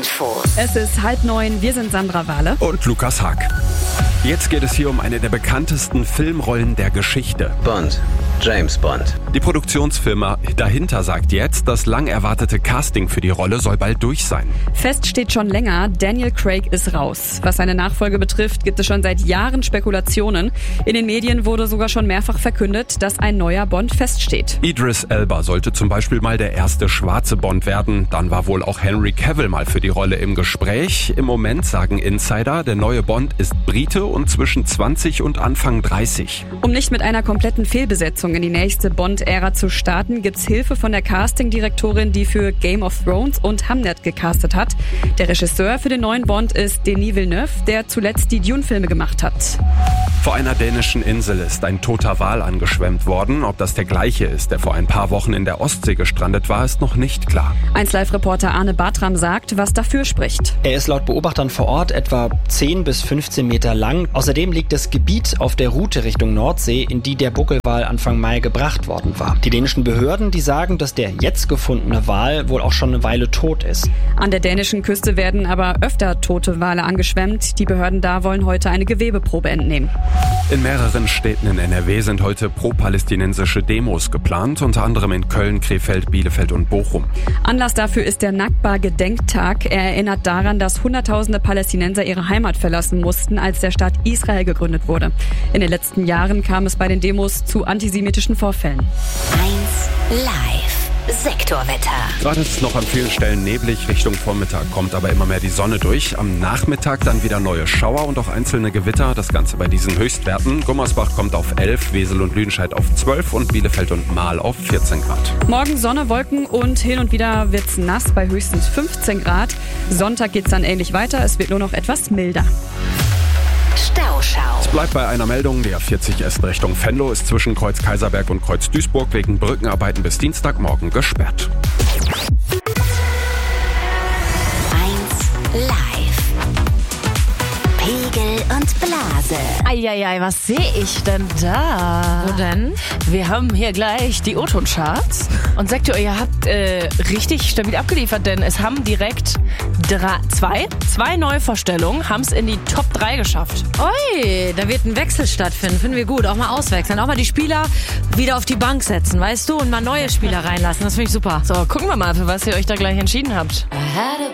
Infos. Es ist 8:30, wir sind Sandra Wahle und Lukas Haag. Jetzt geht es hier um eine der bekanntesten Filmrollen der Geschichte. Bond. James Bond. Die Produktionsfirma dahinter sagt jetzt, das lang erwartete Casting für die Rolle soll bald durch sein. Fest steht schon länger, Daniel Craig ist raus. Was seine Nachfolge betrifft, gibt es schon seit Jahren Spekulationen. In den Medien wurde sogar schon mehrfach verkündet, dass ein neuer Bond feststeht. Idris Elba sollte zum Beispiel mal der erste schwarze Bond werden. Dann war wohl auch Henry Cavill mal für die Rolle im Gespräch. Im Moment sagen Insider, der neue Bond ist Brite und zwischen 20 und Anfang 30. Um nicht mit einer kompletten Fehlbesetzung in die nächste Bond-Ära zu starten, gibt's Hilfe von der Castingdirektorin, die für Game of Thrones und Hamnet gecastet hat. Der Regisseur für den neuen Bond ist Denis Villeneuve, der zuletzt die Dune-Filme gemacht hat. Vor einer dänischen Insel ist ein toter Wal angeschwemmt worden. Ob das der gleiche ist, der vor ein paar Wochen in der Ostsee gestrandet war, ist noch nicht klar. 1Live-Reporter Arne Bartram sagt, was dafür spricht. Er ist laut Beobachtern vor Ort etwa 10 bis 15 Meter lang. Außerdem liegt das Gebiet auf der Route Richtung Nordsee, in die der Buckelwal Anfang Mai gebracht worden war. Die dänischen Behörden, die sagen, dass der jetzt gefundene Wal wohl auch schon eine Weile tot ist. An der dänischen Küste werden aber öfter tote Wale angeschwemmt. Die Behörden da wollen heute eine Gewebeprobe entnehmen. In mehreren Städten in NRW sind heute pro-palästinensische Demos geplant, unter anderem in Köln, Krefeld, Bielefeld und Bochum. Anlass dafür ist der Nakba-Gedenktag. Er erinnert daran, dass Hunderttausende Palästinenser ihre Heimat verlassen mussten, als der Staat Israel gegründet wurde. In den letzten Jahren kam es bei den Demos zu antisemitischen Vorfällen. 1Live. Sektorwetter. Gerade ist es noch an vielen Stellen neblig, Richtung Vormittag kommt aber immer mehr die Sonne durch. Am Nachmittag dann wieder neue Schauer und auch einzelne Gewitter, das Ganze bei diesen Höchstwerten. Gummersbach kommt auf 11, Wesel und Lüdenscheid auf 12 und Bielefeld und Marl auf 14 Grad. Morgen Sonne, Wolken und hin und wieder wird's nass bei höchstens 15 Grad. Sonntag geht's dann ähnlich weiter, es wird nur noch etwas milder. Stauschau. Es bleibt bei einer Meldung. Der 40S Richtung Venlo ist zwischen Kreuz Kaiserberg und Kreuz Duisburg wegen Brückenarbeiten bis Dienstagmorgen gesperrt. 1Live. Pegel und Blase. Eieiei, was sehe ich denn da? Wo denn? Wir haben hier gleich die O-Ton-Charts. Und sagt ihr habt richtig stabil abgeliefert, denn es haben direkt zwei Neuvorstellungen, haben es in die Top 3 geschafft. Ui, da wird ein Wechsel stattfinden. Finden wir gut. Auch mal auswechseln. Auch mal die Spieler wieder auf die Bank setzen, weißt du? Und mal neue Spieler reinlassen. Das finde ich super. So, gucken wir mal, für was ihr euch da gleich entschieden habt.